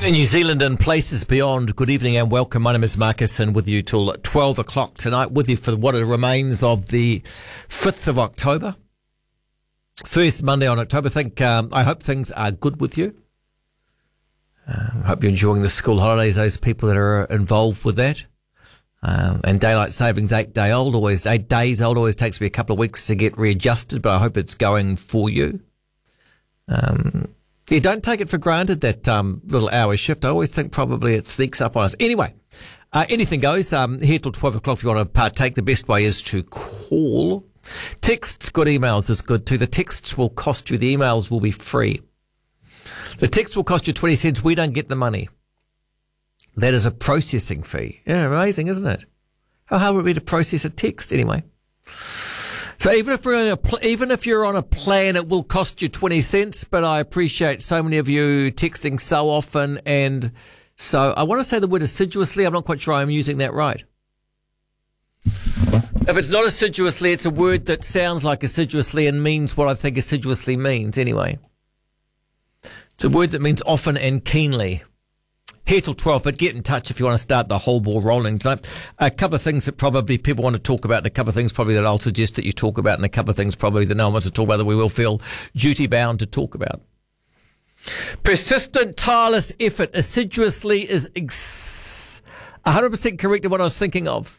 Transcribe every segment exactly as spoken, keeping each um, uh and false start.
In New Zealand and places beyond, good evening and welcome. My name is Marcus and with you till twelve o'clock tonight, with you for what remains of the fifth of October. First Monday on October. I think, um, I hope things are good with you. I uh, hope you're enjoying the school holidays, those people that are involved with that. Um, and daylight savings, eight day old, always eight days old, always takes me a couple of weeks to get readjusted, but I hope it's going for you. Um, yeah, don't take it for granted, that um, little hour shift. I always think probably it sneaks up on us. Anyway, uh, anything goes. Um, here till twelve o'clock if you want to partake. The best way is to call. Texts, good. Emails is good too. The texts will cost you. The emails will be free. The text will cost you twenty cents. We don't get the money. That is a processing fee. Yeah, amazing, isn't it? How hard would it be to process a text anyway? So even if you're on a pl- even if you're on a plan, it will cost you twenty cents. But I appreciate so many of you texting so often, and so I want to say the word assiduously. I'm not quite sure I'm using that right. If it's not assiduously, it's a word that sounds like assiduously and means what I think assiduously means anyway. It's a word that means often and keenly. Here till twelve, but get in touch if you want to start the whole ball rolling tonight. A couple of things that probably people want to talk about, and a couple of things probably that I'll suggest that you talk about, and a couple of things probably that no one wants to talk about that we will feel duty-bound to talk about. Persistent, tireless effort, assiduously is ex- one hundred percent correct in what I was thinking of.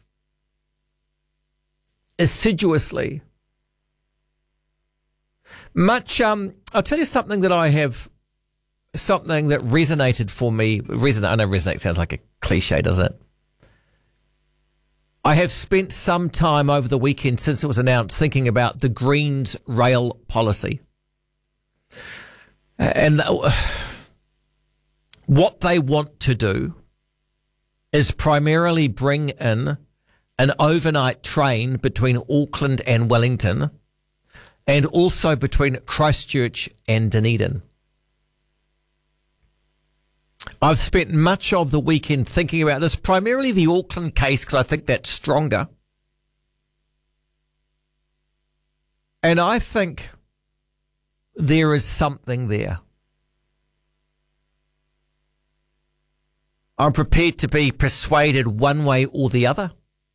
Assiduously. Much, um, I'll tell you something that I have... Something that resonated for me. Resonate, I know resonate sounds like a cliche, doesn't it? I have spent some time over the weekend since it was announced thinking about the Greens rail policy. And what they want to do is primarily bring in an overnight train between Auckland and Wellington, and also between Christchurch and Dunedin. I've spent much of the weekend thinking about this, primarily the Auckland case, because I think that's stronger. And I think there is something there. I'm prepared to be persuaded one way or the other.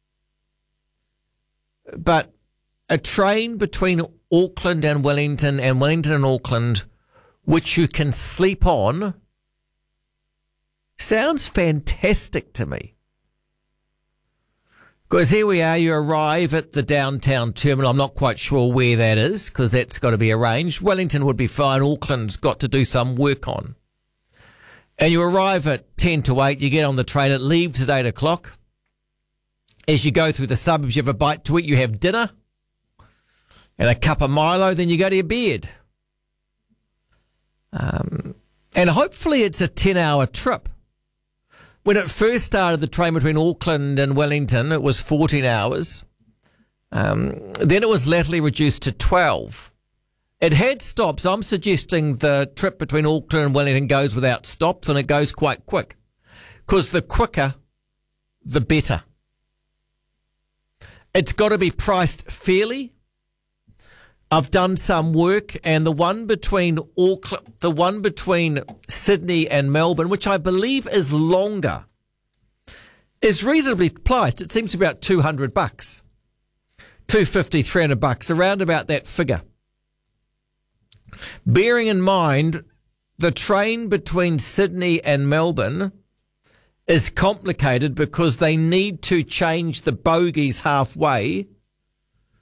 But a train between Auckland and Wellington and Wellington and Auckland, which you can sleep on, sounds fantastic to me. Because here we are, you arrive at the downtown terminal. I'm not quite sure where that is, because that's got to be arranged. Wellington would be fine. Auckland's got to do some work on. And you arrive at ten to eight. You get on the train. It leaves at eight o'clock. As you go through the suburbs, you have a bite to eat. You have dinner and a cup of Milo. Then you go to your bed. Um, and hopefully it's a ten-hour trip. When it first started, the train between Auckland and Wellington, it was fourteen hours. Um, then it was latterly reduced to twelve. It had stops. I'm suggesting the trip between Auckland and Wellington goes without stops, and it goes quite quick. Because the quicker, the better. It's got to be priced fairly. I've done some work, and the one between Auckland, the one between Sydney and Melbourne, which I believe is longer, is reasonably priced. It seems to be about two hundred bucks, two fifty, three hundred bucks, around about that figure. Bearing in mind, the train between Sydney and Melbourne is complicated because they need to change the bogies halfway